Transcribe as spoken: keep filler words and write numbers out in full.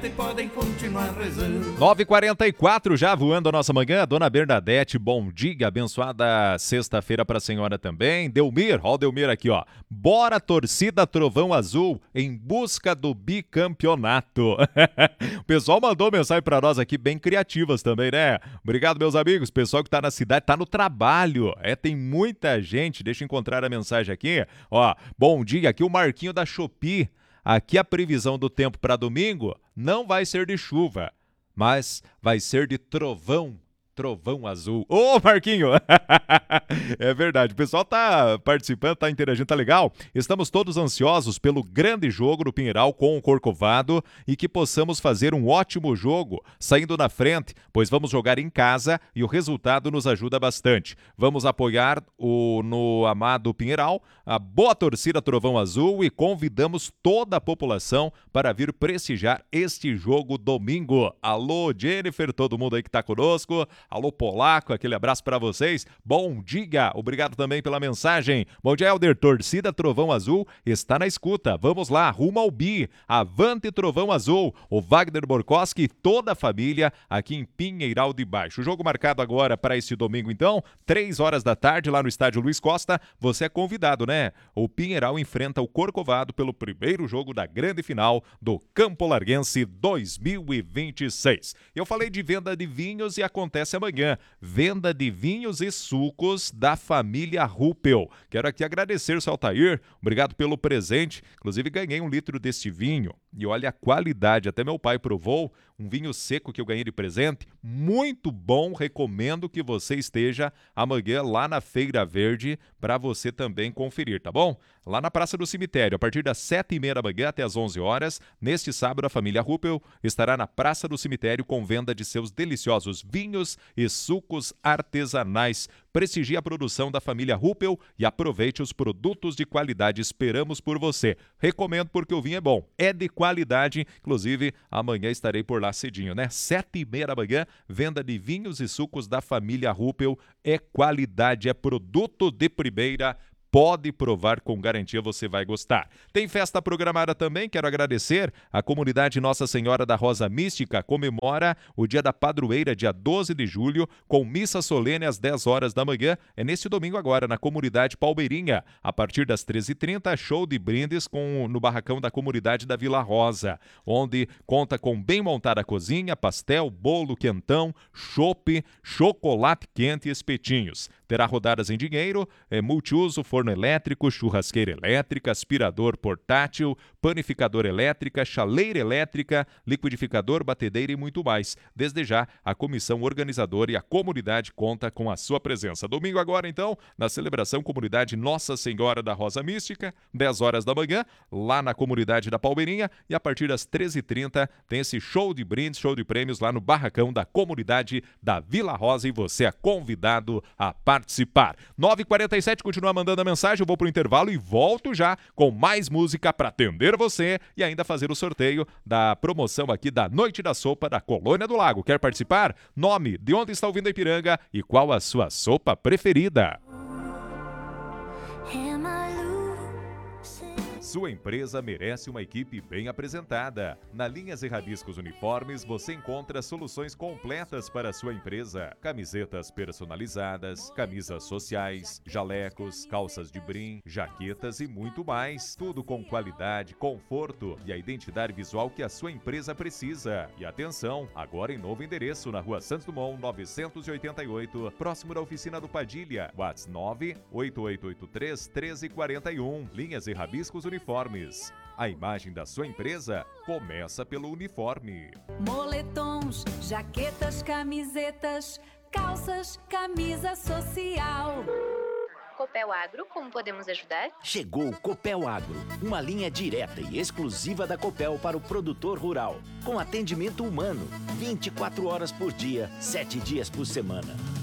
e podem continuar rezando. nove e quarenta e quatro já voando a nossa manhã. Dona Bernadette, bom dia, abençoada sexta-feira pra senhora também. Delmir, ó o Delmir aqui, ó. Bora torcida Trovão Azul em busca do bicampeonato. O pessoal mandou mensagem pra nós aqui bem criativas também, né? Obrigado, meus amigos. Pessoal que tá na cidade, tá no trabalho. É, tem muita gente. Deixa eu encontrar a mensagem aqui. Ó, bom dia, aqui o Marquinho da Shopee. Aqui a previsão do tempo para domingo não vai ser de chuva, mas vai ser de trovão. Trovão azul. Ô, Marquinho! É verdade. O pessoal tá participando, tá interagindo, tá legal? Estamos todos ansiosos pelo grande jogo do Pinheiral com o Corcovado e que possamos fazer um ótimo jogo, saindo na frente, pois vamos jogar em casa e o resultado nos ajuda bastante. Vamos apoiar o no amado Pinheiral, a boa torcida Trovão Azul e convidamos toda a população para vir prestigiar este jogo domingo. Alô, Jennifer, todo mundo aí que tá conosco. Alô, Polaco, aquele abraço para vocês. Bom dia, obrigado também pela mensagem. Bom dia, Helder, torcida Trovão Azul está na escuta. Vamos lá, rumo ao Bi. Avante Trovão Azul. O Wagner Borkoski e toda a família aqui em Pinheiral de Baixo. O jogo marcado agora para este domingo, então, três horas da tarde, lá no estádio Luiz Costa. Você é convidado, né? O Pinheiral enfrenta o Corcovado pelo primeiro jogo da grande final do Campo Larguense dois mil e vinte e seis. Eu falei de venda de vinhos e acontece amanhã, venda de vinhos e sucos da família Ruppel. Quero aqui agradecer, seu Altair, obrigado pelo presente, inclusive ganhei um litro deste vinho, e olha a qualidade, até meu pai provou, um vinho seco que eu ganhei de presente, muito bom, recomendo que você esteja amanhã lá na Feira Verde, para você também conferir, tá bom? Lá na Praça do Cemitério, a partir das sete e meia da manhã até as onze horas, neste sábado a família Ruppel estará na Praça do Cemitério com venda de seus deliciosos vinhos e sucos artesanais. Prestigie a produção da família Ruppel e aproveite os produtos de qualidade. Esperamos por você. Recomendo porque o vinho é bom, é de qualidade. Inclusive, amanhã estarei por lá cedinho, né? Sete e meia da manhã, venda de vinhos e sucos da família Ruppel. É qualidade, é produto de primeira. Pode provar, com garantia você vai gostar. Tem festa programada também, quero agradecer. A comunidade Nossa Senhora da Rosa Mística comemora o dia da padroeira, dia doze de julho, com missa solene às dez horas da manhã. É neste domingo agora, na comunidade Palmeirinha. A partir das treze e trinta, show de brindes com, no barracão da comunidade da Vila Rosa, onde conta com bem montada cozinha, pastel, bolo, quentão, chopp, chocolate quente e espetinhos. Terá rodadas em dinheiro, é, multiuso, forno elétrico, churrasqueira elétrica, aspirador portátil, panificador elétrica, chaleira elétrica, liquidificador, batedeira e muito mais. Desde já, a comissão organizadora e a comunidade conta com a sua presença. Domingo agora, então, na celebração Comunidade Nossa Senhora da Rosa Mística, dez horas da manhã, lá na comunidade da Palmeirinha, e a partir das treze e trinta tem esse show de brindes, show de prêmios lá no barracão da comunidade da Vila Rosa e você é convidado a participar. nove e quarenta e sete, continua mandando a mensagem, eu vou pro intervalo e volto já com mais música para atender você e ainda fazer o sorteio da promoção aqui da Noite da Sopa da Colônia do Lago. Quer participar? Nome, de onde está ouvindo a Ipiranga e qual a sua sopa preferida? Sua empresa merece uma equipe bem apresentada. Na Linhas e Rabiscos Uniformes você encontra soluções completas para a sua empresa. Camisetas personalizadas, camisas sociais, jalecos, calças de brim, jaquetas e muito mais. Tudo com qualidade, conforto e a identidade visual que a sua empresa precisa. E atenção, agora em novo endereço na Rua Santos Dumont, novecentos e oitenta e oito, próximo da oficina do Padilha. WhatsApp nove oito oito oito três um três quatro um. Linhas e Rabiscos Uniformes. A imagem da sua empresa começa pelo uniforme. Moletons, jaquetas, camisetas, calças, camisa social. Copel Agro, como podemos ajudar? Chegou o Copel Agro, uma linha direta e exclusiva da Copel para o produtor rural, com atendimento humano, vinte e quatro horas por dia, sete dias por semana.